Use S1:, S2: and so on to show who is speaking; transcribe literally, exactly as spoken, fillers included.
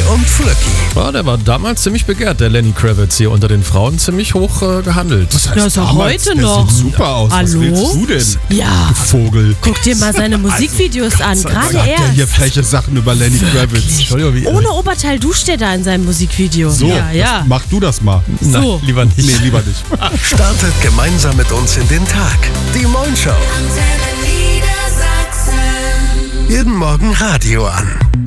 S1: und Flöcki.
S2: Ja, der war damals ziemlich begehrt, der Lenny Kravitz hier unter den Frauen, ziemlich hoch äh, gehandelt.
S3: Das ist auch heute noch.
S4: Sieht super aus.
S3: Hallo?
S4: Was willst du denn?
S3: Ja.
S4: Du Vogel.
S3: Guck dir mal seine Musikvideos an, gerade
S4: Sagt der hier
S3: er.
S4: freche Sachen über Lenny Kravitz. Entschuldigung, wie
S3: Ohne Oberteil duscht er da in seinem Musikvideo.
S4: So,
S3: ja, ja.
S4: das, mach du das mal.
S3: So.
S2: Nein, lieber nicht.
S4: Nee, lieber nicht.
S1: Startet gemeinsam mit uns in den Tag. Die Moin Show. Jeden Morgen Radio an.